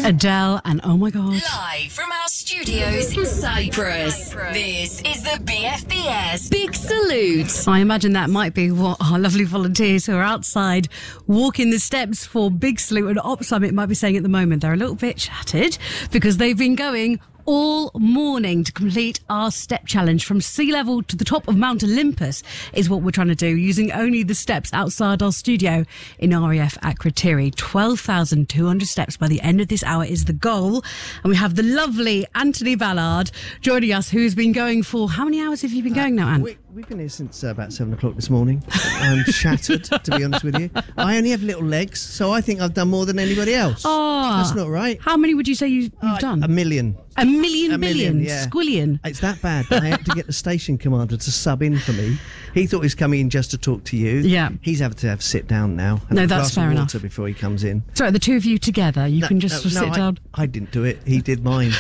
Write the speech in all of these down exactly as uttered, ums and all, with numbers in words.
Adele and oh my God. Live from our studios in Cyprus, this is the B F B S Big Salute. I imagine that might be what our lovely volunteers who are outside walking the steps for Big Salute and Op Summit might be saying at the moment. They're a little bit shattered because they've been going all morning to complete our step challenge from sea level to the top of Mount Olympus is what we're trying to do using only the steps outside our studio in R A F at Kritiri. twelve thousand two hundred steps by the end of this hour is the goal. And we have the lovely Anthony Ballard joining us, who's been going for, how many hours have you been going now, Ant? We, we've been here since uh, about seven o'clock this morning. I'm shattered, to be honest with you. I only have little legs, so I think I've done more than anybody else. Oh, that's not right. How many would you say you, you've uh, done? A million. A million, a billion, million, yeah. squillion. It's that bad. I had to get the station commander to sub in for me. He thought he was coming in just to talk to you. Yeah. He's having to have to sit down now. And No, a that's glass fair of enough. water before he comes in. Sorry, the two of you together, you No, can just no, sit no, I, down. I didn't do it. He did mine.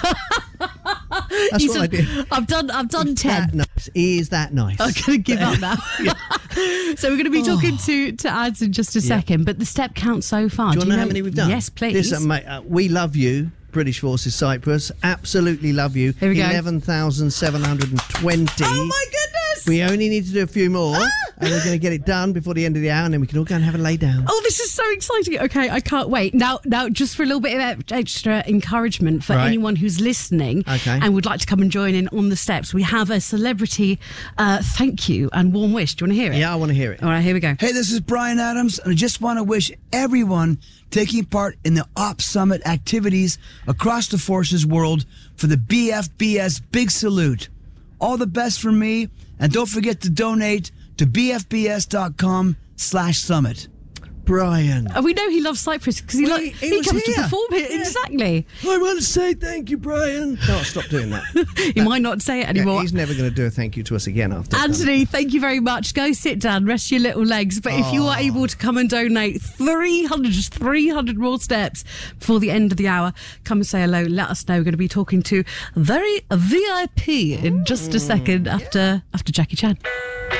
That's He what said, I did. I've done, I've done He's ten. That nice. He is that nice. I'm going to give up now. So we're going to be talking Oh. to, to ads in just a Yeah. second, but the step count so far. Do you want to know know how many we've done? Yes, please. Listen, mate, uh, we love you, British Forces Cyprus. Absolutely love you. Here we go. eleven thousand seven hundred twenty. Oh my goodness! We only need to do a few more, Ah! and we're going to get it done before the end of the hour, and then we can all go and have a lay down. Oh, this is so exciting. Okay, I can't wait. Now, now, just for a little bit of extra encouragement for Right. anyone who's listening Okay. and would like to come and join in on the steps, we have a celebrity uh, thank you and warm wish. Do you want to hear it? Yeah, I want to hear it. All right, here we go. Hey, this is Brian Adams, and I just want to wish everyone taking part in the Op Summit activities across the forces world for the B F B S Big Salute. All the best from me, and don't forget to donate to bfbs.com slash summit. Brian. Uh, we know he loves Cyprus because he, Well, lo- he- he he was comes to here. perform here. Yeah. Exactly. I want to say thank you, Brian. No, stop doing that. He might not say it Yeah, anymore. he's never going to do a thank you to us again after that. Anthony, thank you very much. Go sit down, rest your little legs. But if you are able to come and donate three hundred, just three hundred more steps before the end of the hour, come and say hello. Let us know. We're going to be talking to very V I P in just a second after after Jackie Chan.